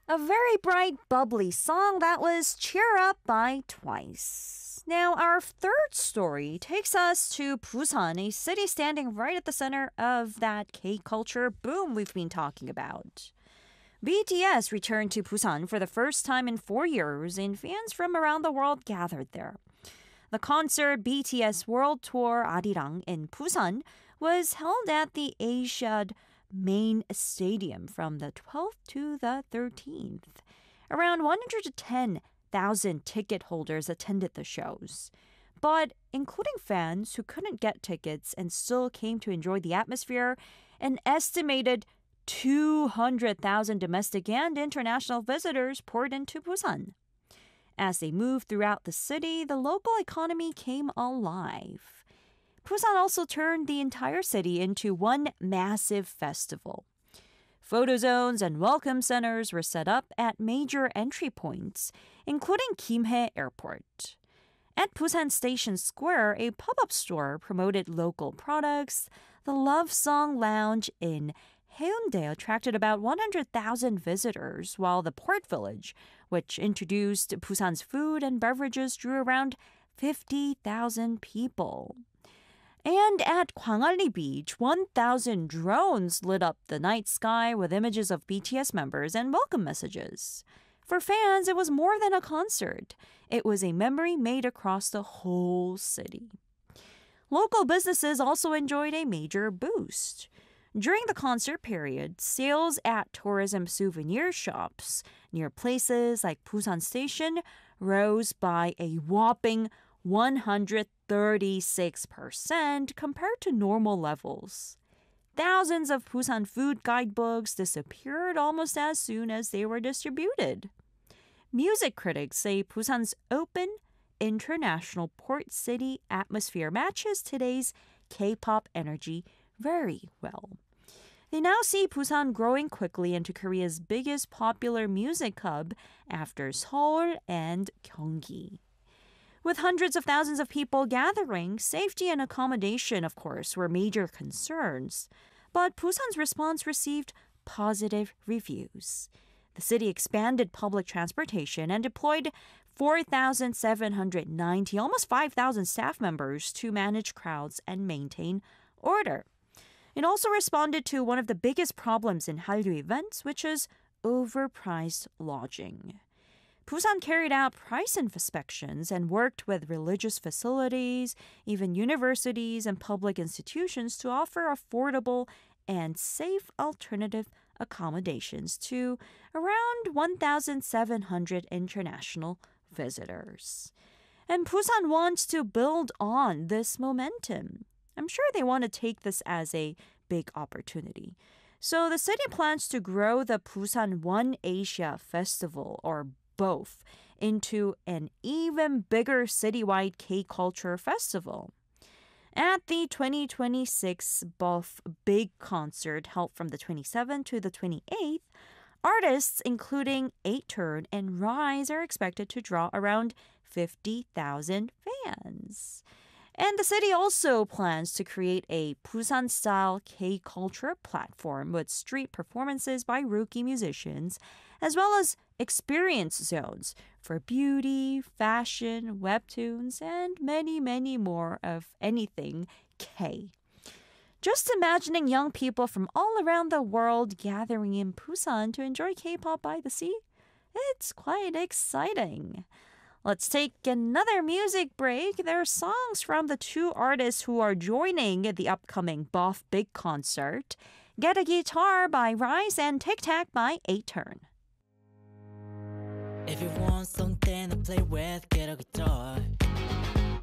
A very bright, bubbly song that was Cheer Up by Twice. Now, our third story takes us to Busan, a city standing right at the center of that K-culture boom we've been talking about. BTS returned to Busan for the first time in 4 years, and fans from around the world gathered there. The concert BTS World Tour Arirang in Busan was held at the Asiad main stadium from the 12th to the 13th. Around 110,000 ticket holders attended the shows. But including fans who couldn't get tickets and still came to enjoy the atmosphere, an estimated 200,000 domestic and international visitors poured into Busan. As they moved throughout the city, the local economy came alive. Busan also turned the entire city into one massive festival. Photo zones and welcome centers were set up at major entry points, including Kimhae Airport. At Busan Station Square, a pop-up store promoted local products. The Love Song Lounge in Haeundae attracted about 100,000 visitors, while the Port Village, which introduced Busan's food and beverages, drew around 50,000 people. And at Gwangalli Beach, 1,000 drones lit up the night sky with images of BTS members and welcome messages. For fans, it was more than a concert. It was a memory made across the whole city. Local businesses also enjoyed a major boost. During the concert period, sales at tourism souvenir shops near places like Busan Station rose by a whopping 136% compared to normal levels. Thousands of Busan food guidebooks disappeared almost as soon as they were distributed. Music critics say Busan's open, international port city atmosphere matches today's K-pop energy very well. They now see Busan growing quickly into Korea's biggest popular music hub after Seoul and Gyeonggi. With hundreds of thousands of people gathering, safety and accommodation, of course, were major concerns. But Busan's response received positive reviews. The city expanded public transportation and deployed 4,790, almost 5,000 staff members to manage crowds and maintain order. It also responded to one of the biggest problems in Hallyu events, which is overpriced lodging. Busan carried out price inspections and worked with religious facilities, even universities and public institutions to offer affordable and safe alternative accommodations to around 1,700 international visitors. And Busan wants to build on this momentum. I'm sure they want to take this as a big opportunity. So the city plans to grow the Busan One Asia Festival, or BOF, into an even bigger citywide K-culture festival. At the 2026 BOF Big Concert held from the 27th to the 28th, artists including 8turn and Rise are expected to draw around 50,000 fans. And the city also plans to create a Busan-style K-culture platform with street performances by rookie musicians, as well as experience zones for beauty, fashion, webtoons, and many, many more of anything K. Just imagining young people from all around the world gathering in Busan to enjoy K-pop by the sea, it's quite exciting. Let's take another music break. There are songs from the two artists who are joining the upcoming BOF Big Concert. Get a Guitar by Rise and Tic Tac by 8turn. If you want something to play with, get a guitar.